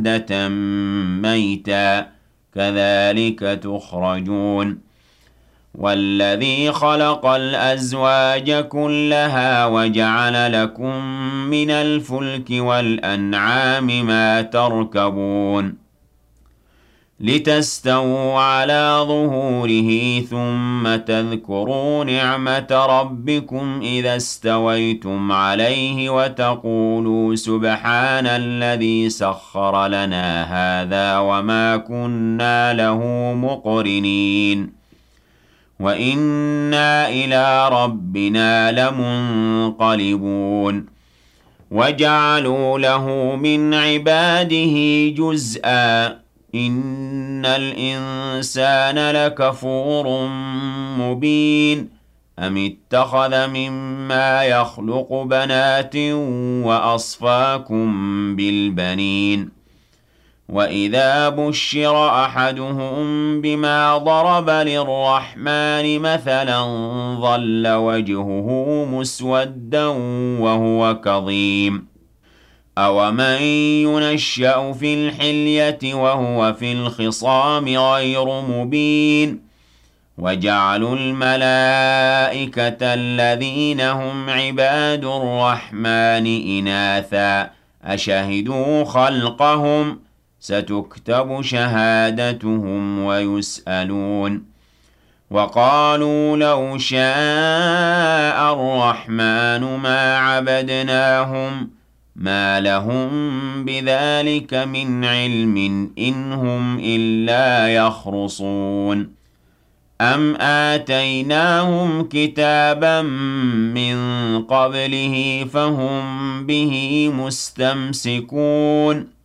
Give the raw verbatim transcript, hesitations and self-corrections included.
مَّوْدَةً مَّيْتًا كَذَلِكَ تُخْرَجُونَ وَالَّذِي خَلَقَ الْأَزْوَاجَ كُلَّهَا وَجَعَلَ لَكُم مِّنَ الْفُلْكِ وَالْأَنْعَامِ مَا تَرْكَبُونَ لِتَسْتَوُوا عَلَىٰ ظُهُورِهِ ثُمَّ تَذْكُرُوا نِعْمَةَ رَبِّكُمْ إِذَا اسْتَوَيْتُمْ عَلَيْهِ وَتَقُولُوا سُبْحَانَ الَّذِي سَخَّرَ لَنَا هَٰذَا وَمَا كُنَّا لَهُ مُقْرِنِينَ وَإِنَّا إِلَىٰ رَبِّنَا لَمُنقَلِبُونَ وَجَعَلُوا لَهُ مِنْ عِبَادِهِ جُزْءًا ۚ إِنَّ الْإِنسَانَ لَكَفُورٌ مُّبِينٌ أَمِ اتَّخَذَ مِمَّا يَخْلُقُ بَنَاتٍ وَأَصْفَاكُم بِالْبَنِينَ وَإِذَا بُشِّرَ أَحَدُهُم بِمَا ضَرَبَ لِلرَّحْمَٰنِ مَثَلًا ظَلَّ وَجْهُهُ مُسْوَدًّا وَهُوَ كَظِيمٌ أَوَمَن يُنَشَّأُ فِي الْحِلْيَةِ وَهُوَ فِي الْخِصَامِ غَيْرُ مُبِينٍ وَجَعَلُوا الْمَلَائِكَةَ الَّذِينَ هُمْ عِبَادُ الرَّحْمَٰنِ إِنَاثًا أَشَهِدُوا خَلْقَهُمْ ۚ سَتُكْتَبُ شَهَادَتُهُمْ وَيُسْأَلُونَ وَقَالُوا لَوْ شَاءَ الرَّحْمَٰنُ مَا عَبَدْنَاهُم ۗ مَّا لَهُم بِذَٰلِكَ مِنْ عِلْمٍ ۖ إِنْ هُمْ إِلَّا يَخْرُصُونَ أَمْ آتَيْنَاهُمْ كِتَابًا مِّن قَبْلِهِ فَهُم بِهِ مُسْتَمْسِكُونَ